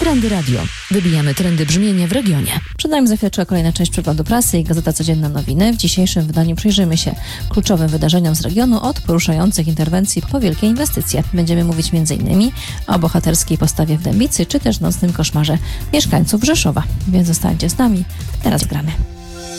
Trendy Radio. Wybijamy trendy brzmienia w regionie. Przed nami za chwileczkę kolejna część Przeglądu Prasy i Gazeta Codzienna Nowiny. W dzisiejszym wydaniu przyjrzymy się kluczowym wydarzeniom z regionu, od poruszających interwencji po wielkie inwestycje. Będziemy mówić m.in. o bohaterskiej postawie w Dębicy, czy też nocnym koszmarze mieszkańców Rzeszowa. Więc zostańcie z nami. Teraz gramy.